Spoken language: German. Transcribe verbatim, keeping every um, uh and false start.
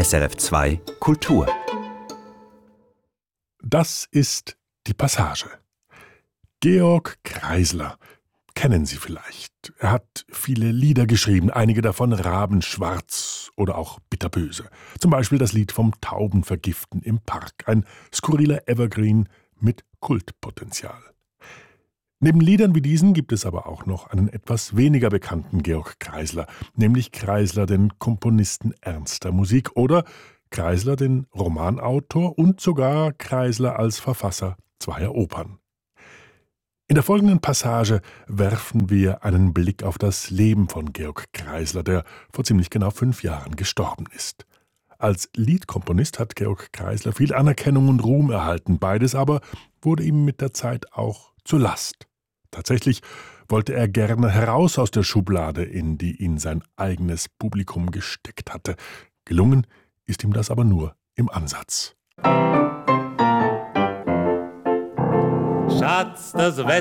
S R F zwei Kultur. Das ist die Passage. Georg Kreisler kennen Sie vielleicht. Er hat viele Lieder geschrieben, einige davon rabenschwarz oder auch bitterböse. Zum Beispiel das Lied vom Taubenvergiften im Park, ein skurriler Evergreen mit Kultpotenzial. Neben Liedern wie diesen gibt es aber auch noch einen etwas weniger bekannten Georg Kreisler, nämlich Kreisler, den Komponisten ernster Musik, oder Kreisler, den Romanautor, und sogar Kreisler als Verfasser zweier Opern. In der folgenden Passage werfen wir einen Blick auf das Leben von Georg Kreisler, der vor ziemlich genau fünf Jahren gestorben ist. Als Liedkomponist hat Georg Kreisler viel Anerkennung und Ruhm erhalten, beides aber wurde ihm mit der Zeit auch zur Last. Tatsächlich wollte er gerne heraus aus der Schublade, in die ihn sein eigenes Publikum gesteckt hatte. Gelungen ist ihm das aber nur im Ansatz. Schatz, das Wetter